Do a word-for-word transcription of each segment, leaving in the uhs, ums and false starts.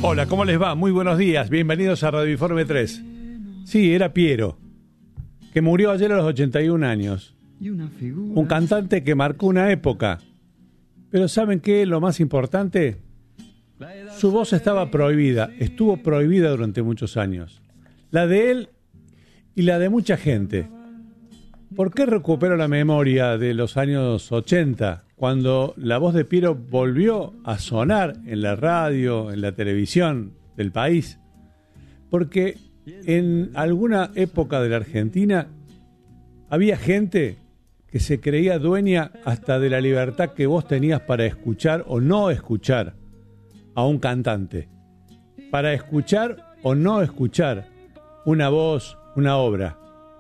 Hola, ¿cómo les va? Muy buenos días, bienvenidos a Radio Informe tres. Sí, era Piero, que murió ayer a los ochenta y un años. Un cantante que marcó una época. Pero ¿saben qué? Lo más importante, su voz estaba prohibida, estuvo prohibida durante muchos años. La de él y la de mucha gente. ¿Por qué recupero la memoria de los años ochenta, cuando la voz de Piero volvió a sonar en la radio, en la televisión del país? Porque en alguna época de la Argentina había gente que se creía dueña hasta de la libertad que vos tenías para escuchar o no escuchar a un cantante, para escuchar o no escuchar una voz, una obra.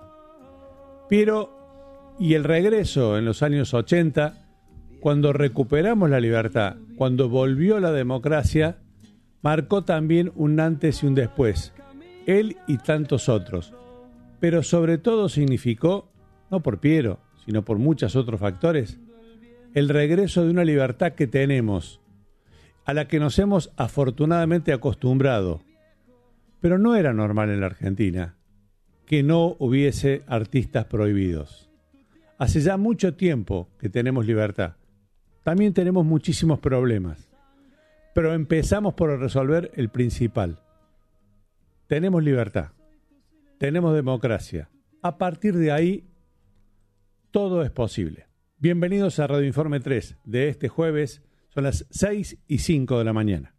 Piero y el regreso en los años ochenta, cuando recuperamos la libertad, cuando volvió la democracia, marcó también un antes y un después. Él y tantos otros. Pero sobre todo significó, no por Piero, sino por muchos otros factores, el regreso de una libertad que tenemos, a la que nos hemos afortunadamente acostumbrado. Pero no era normal en la Argentina que no hubiese artistas prohibidos. Hace ya mucho tiempo que tenemos libertad. También tenemos muchísimos problemas. Pero empezamos por resolver el principal. Tenemos libertad. Tenemos democracia. A partir de ahí, todo es posible. Bienvenidos a Radio Informe tres de este jueves. Son las seis y cinco de la mañana.